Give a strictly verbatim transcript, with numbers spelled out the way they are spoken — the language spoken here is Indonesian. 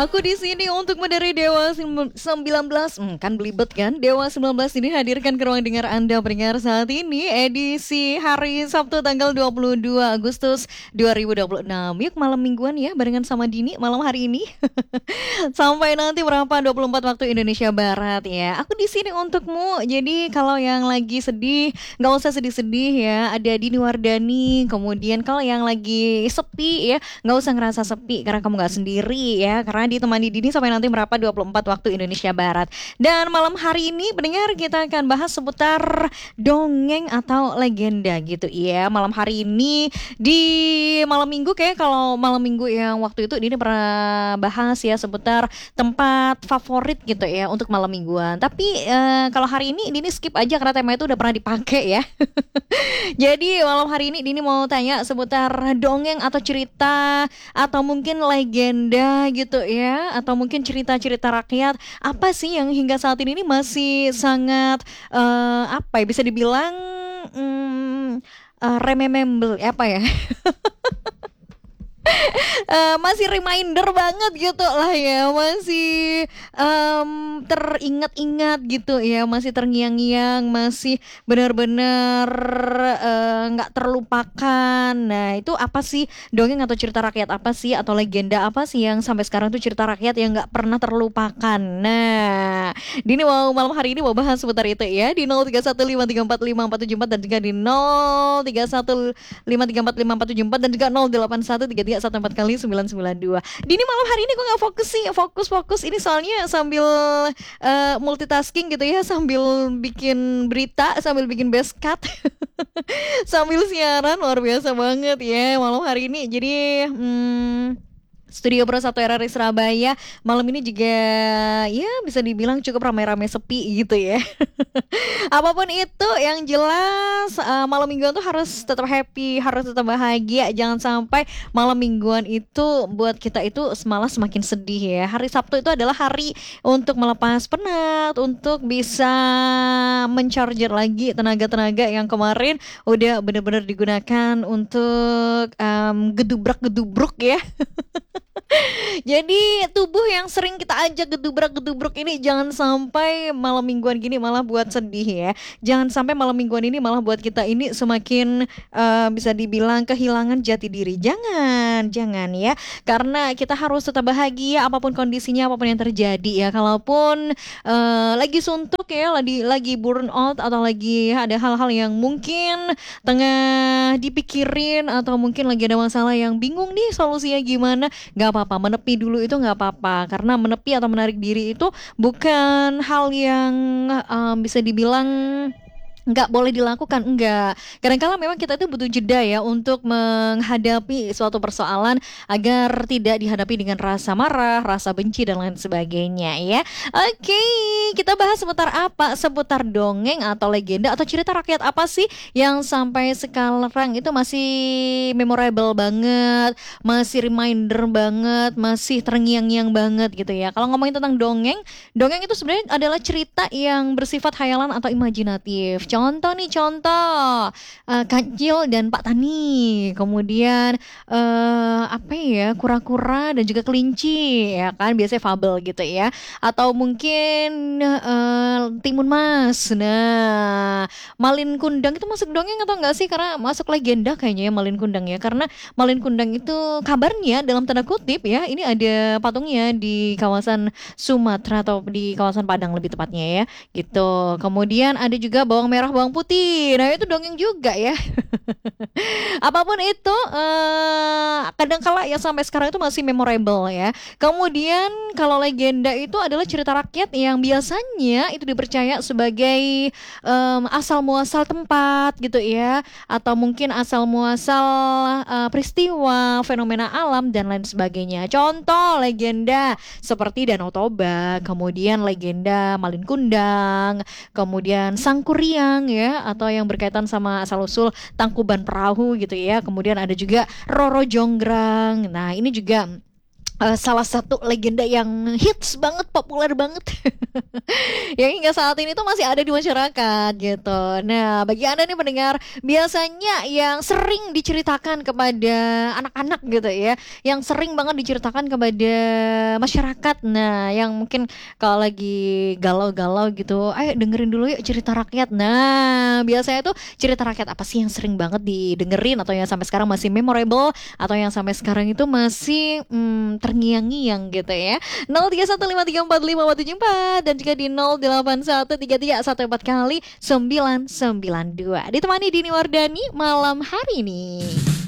Aku di sini untuk mendari Dewa sembilan belas. Hmm, kan belibet kan? Dewa sembilan belas ini hadirkan ke ruang dengar Anda pendengar saat ini edisi hari Sabtu tanggal dua puluh dua Agustus dua ribu dua puluh enam. Yuk malam mingguan ya barengan sama Dini malam hari ini. Sampai nanti berapa dua puluh empat waktu Indonesia Barat ya. Aku di sini untukmu. Jadi kalau yang lagi sedih nggak usah sedih-sedih ya. Ada Dini Wardani. Kemudian kalau yang lagi sepi ya nggak usah ngerasa sepi karena kamu nggak sendiri ya. Karena ditemani Dini sampai nanti berapa dua puluh empat waktu Indonesia Barat. Dan malam hari ini pendengar kita akan bahas seputar dongeng atau legenda gitu ya. Malam hari ini di malam minggu kayak kalau malam minggu yang waktu itu Dini pernah bahas ya seputar tempat favorit gitu ya untuk malam mingguan. Tapi eh, kalau hari ini Dini skip aja karena tema itu udah pernah dipakai ya. Jadi malam hari ini Dini mau tanya seputar dongeng atau cerita atau mungkin legenda gitu ya, atau mungkin cerita-cerita rakyat apa sih yang hingga saat ini nih masih sangat uh, apa ya bisa dibilang um, uh, remember apa ya Uh, masih reminder banget gitu lah ya, masih um, teringat-ingat gitu ya, masih terngiang-ngiang, masih benar-benar nggak uh, terlupakan. Nah itu apa sih dongeng atau cerita rakyat apa sih atau legenda apa sih yang sampai sekarang tuh cerita rakyat yang nggak pernah terlupakan. Nah Dini mau malam hari ini mau bahas seputar itu ya di nol tiga satu lima tiga empat lima empat tujuh empat dan juga di nol tiga satu lima tiga empat lima empat tujuh empat dan juga nol delapan satu tiga tiga satu empat kali sembilan sembilan dua. Dini malam hari ini gue nggak fokus sih, fokus-fokus ini soalnya sambil uh, multitasking gitu ya, sambil bikin berita, sambil bikin best cut, sambil siaran luar biasa banget ya malam hari ini. Jadi hmm, Studio Pro satu R R I Surabaya malam ini juga ya bisa dibilang cukup ramai-ramai sepi gitu ya. Apapun itu yang jelas uh, malam mingguan tuh harus tetap happy, harus tetap bahagia. Jangan sampai malam mingguan itu buat kita itu malah semakin sedih ya. Hari Sabtu itu adalah hari untuk melepas penat, untuk bisa mencharger lagi tenaga-tenaga yang kemarin udah benar-benar digunakan untuk um, gedubrak-gedubruk ya. Jadi tubuh yang sering kita ajak gedubrak-gedubruk ini jangan sampai malam mingguan gini malah buat sedih ya. Jangan sampai malam mingguan ini malah buat kita ini semakin uh, bisa dibilang kehilangan jati diri. Jangan, jangan ya. Karena kita harus tetap bahagia apapun kondisinya, apapun yang terjadi ya. Kalaupun uh, lagi suntuk ya, lagi lagi burn out atau lagi ada hal-hal yang mungkin tengah dipikirin atau mungkin lagi ada masalah yang bingung nih solusinya gimana, gak apa-apa, menepi dulu itu gak apa-apa. Karena menepi atau menarik diri itu bukan hal yang um, bisa dibilang nggak boleh dilakukan, enggak. Kadang-kala memang kita itu butuh jeda ya untuk menghadapi suatu persoalan agar tidak dihadapi dengan rasa marah, rasa benci dan lain sebagainya ya. Oke, kita bahas seputar apa? Seputar dongeng atau legenda atau cerita rakyat apa sih yang sampai sekarang itu masih memorable banget, masih reminder banget, masih terngiang-ngiang banget gitu ya. Kalau ngomongin tentang dongeng, dongeng itu sebenarnya adalah cerita yang bersifat khayalan atau imajinatif. Contoh nih, contoh uh, Kancil dan Pak Tani, kemudian uh, apa ya, kura-kura dan juga kelinci, ya kan, biasanya fabel gitu ya. Atau mungkin uh, Timun Mas. Nah, Malin Kundang itu masuk dongeng atau enggak sih? Karena masuk legenda kayaknya ya Malin Kundang ya. Karena Malin Kundang itu kabarnya dalam tanda kutip ya, ini ada patungnya di kawasan Sumatera atau di kawasan Padang lebih tepatnya ya, gitu. Kemudian ada juga bawang merah bawang putih. Nah itu dongeng juga ya. Apapun itu uh, kadang-kala yang sampai sekarang itu masih memorable ya. Kemudian kalau legenda itu adalah cerita rakyat yang biasanya itu dipercaya sebagai um, asal muasal tempat gitu ya, atau mungkin asal muasal uh, peristiwa, fenomena alam dan lain sebagainya. Contoh legenda seperti Danau Toba, kemudian legenda Malin Kundang, kemudian Sangkuriang ya, atau yang berkaitan sama asal usul Tangkuban Perahu gitu ya. Kemudian ada juga Roro Jonggrang. Nah ini juga eh, salah satu legenda yang hits banget, populer banget, yang hingga saat ini tuh masih ada di masyarakat gitu. Nah, bagi Anda nih pendengar, biasanya yang sering diceritakan kepada anak-anak gitu ya, yang sering banget diceritakan kepada masyarakat. Nah, yang mungkin kalau lagi galau-galau gitu, ayo dengerin dulu yuk cerita rakyat. Nah, biasanya tuh cerita rakyat apa sih yang sering banget didengerin atau yang sampai sekarang masih memorable atau yang sampai sekarang itu masih hmm, terngiang-ngiang gitu ya. nol tiga satu lima tiga empat lima empat tujuh empat dan juga di nol delapan satu tiga tiga satu empat kali sembilan sembilan dua. Ditemani Dini Wardani malam hari ini.